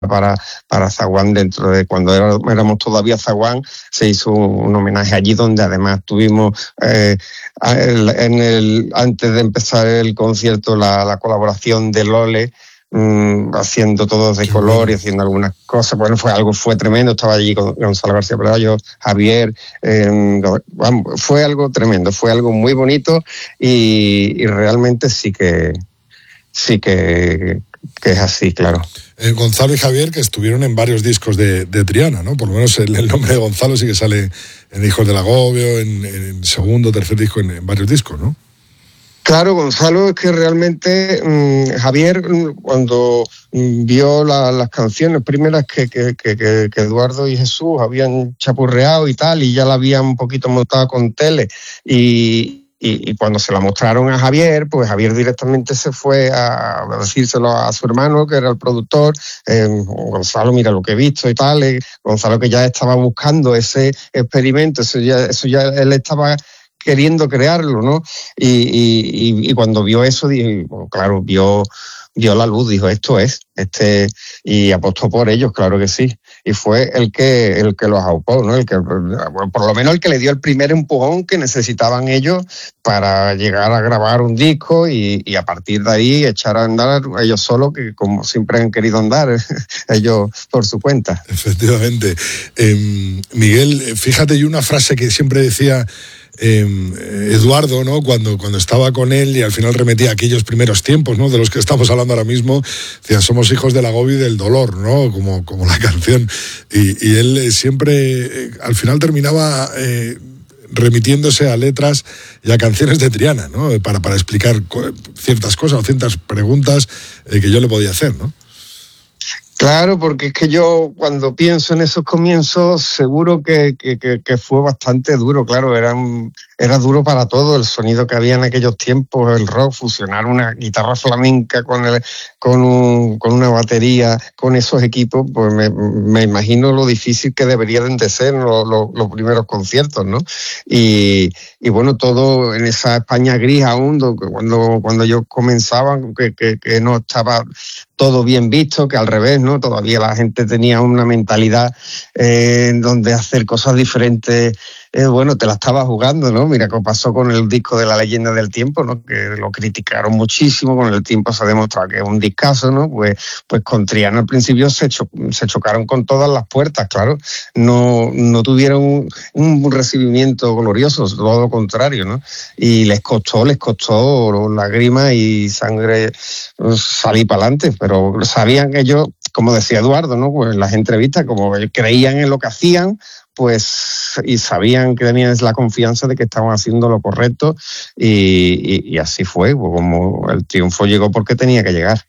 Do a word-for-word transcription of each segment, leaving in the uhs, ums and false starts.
para, para Zaguán, dentro de cuando era, éramos todavía Zaguán, se hizo un, un homenaje allí donde además tuvimos eh, en el, antes de empezar el concierto la, la colaboración de Lole, mmm, haciendo todos de Qué color bueno. Y haciendo algunas cosas. Bueno, fue algo, fue tremendo. Estaba allí con Gonzalo García Pelayo, Javier, eh, vamos, fue algo tremendo, fue algo muy bonito y, y realmente sí que sí que, que es así, claro. Eh, Gonzalo y Javier, que estuvieron en varios discos de, de Triana, ¿no? Por lo menos el, el nombre de Gonzalo sí que sale en Hijos del Agobio, en, en segundo, tercer disco, en, en varios discos, ¿no? Claro, Gonzalo, es que realmente mmm, Javier, cuando mmm, vio la, las canciones primeras que, que, que, que Eduardo y Jesús habían chapurreado y tal, y ya la habían un poquito montado con tele, y... Y, y cuando se la mostraron a Javier, pues Javier directamente se fue a, a decírselo a su hermano, que era el productor. Eh, Gonzalo, mira lo que he visto y tal. Eh, Gonzalo, que ya estaba buscando ese experimento, eso ya, eso ya él estaba queriendo crearlo, ¿no? Y, y, y cuando vio eso, dijo, bueno, claro, vio, vio la luz, dijo, esto es, este, y apostó por ellos, claro que sí. Y fue el que el que los aupó, ¿no? El que, por lo menos el que le dio el primer empujón que necesitaban ellos para llegar a grabar un disco y, y a partir de ahí echar a andar ellos solos, que como siempre han querido andar, ellos por su cuenta. Efectivamente. Eh, Miguel, fíjate, y una frase que siempre decía Eh, Eduardo, ¿no? Cuando, cuando estaba con él y al final remetía a aquellos primeros tiempos, ¿no? De los que estamos hablando ahora mismo, decía, somos hijos del agobio y del dolor, ¿no? Como, como la canción. Y, y él siempre, eh, al final terminaba eh, remitiéndose a letras y a canciones de Triana, ¿no? Para, para explicar ciertas cosas o ciertas preguntas eh, que yo le podía hacer, ¿no? Claro, porque es que yo cuando pienso en esos comienzos seguro que, que, que, que fue bastante duro, claro, eran, era duro para todo el sonido que había en aquellos tiempos, el rock, fusionar una guitarra flamenca con, el, con, un, con una batería, con esos equipos, pues me, me imagino lo difícil que deberían de ser los, los, los primeros conciertos, ¿no? Y, y bueno, todo en esa España gris aún, cuando, cuando yo comenzaba, que, que, que no estaba todo bien visto, que al revés, ¿no? Todavía la gente tenía una mentalidad eh, en donde hacer cosas diferentes, eh, bueno, te la estaba jugando, ¿no? Mira cómo pasó con el disco de La Leyenda del Tiempo, ¿no? Que lo criticaron muchísimo, con el tiempo se ha demostrado que es un discazo, ¿no? Pues, pues con Triana al principio se, cho- se chocaron con todas las puertas, claro, no, no tuvieron un, un recibimiento glorioso, todo lo contrario, ¿no? Y les costó, les costó lágrimas y sangre salir para adelante, pero sabían que ellos, como decía Eduardo, ¿no? Pues en las entrevistas, como creían en lo que hacían, pues y sabían que tenían la confianza de que estaban haciendo lo correcto y, y, y así fue, pues como el triunfo llegó porque tenía que llegar.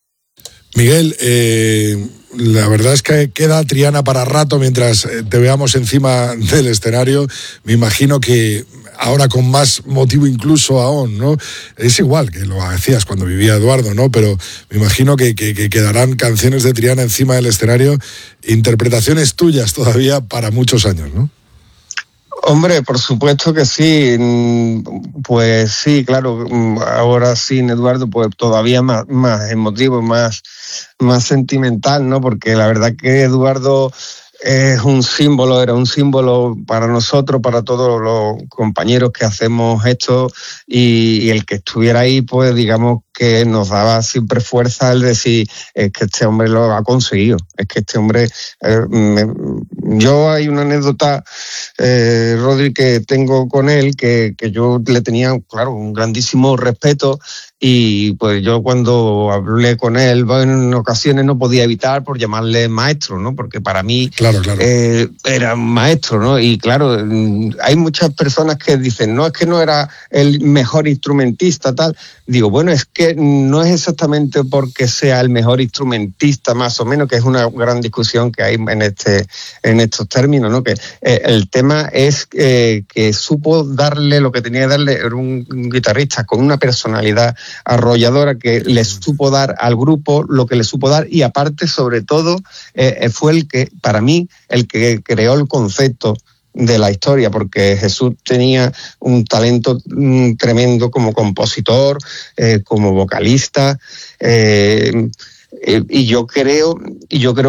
Miguel, eh, la verdad es que queda Triana para rato mientras te veamos encima del escenario. Me imagino que ahora con más motivo incluso aún, ¿no? Es igual que lo hacías cuando vivía Eduardo, ¿no? Pero me imagino que, que, que quedarán canciones de Triana encima del escenario, interpretaciones tuyas todavía para muchos años, ¿no? Hombre, por supuesto que sí, pues sí, claro, ahora sin Eduardo pues todavía más, más emotivo, más, más sentimental, ¿no? Porque la verdad que Eduardo es un símbolo, era un símbolo para nosotros, para todos los compañeros que hacemos esto y, y el que estuviera ahí, pues digamos que nos daba siempre fuerza el decir, es que este hombre lo ha conseguido, es que este hombre, eh, me, yo hay una anécdota, eh, Rodri, que tengo con él, que, que yo le tenía, claro, un grandísimo respeto y pues yo cuando hablé con él, bueno, en ocasiones no podía evitar por llamarle maestro, ¿no? Porque para mí claro, claro. Eh, era un maestro, ¿no? Y claro, hay muchas personas que dicen, no, es que no era el mejor instrumentista, tal. Digo, bueno, es que no es exactamente porque sea el mejor instrumentista, más o menos, que es una gran discusión que hay en este en estos términos, ¿no? Que eh, el tema es eh, que supo darle lo que tenía que darle, era un, un guitarrista con una personalidad arrolladora que le supo dar al grupo lo que le supo dar y aparte, sobre todo, eh, fue el que, para mí, el que creó el concepto de la historia, porque Jesús tenía un talento mm, tremendo como compositor, eh, como vocalista, eh, Eh, y yo creo, y yo creo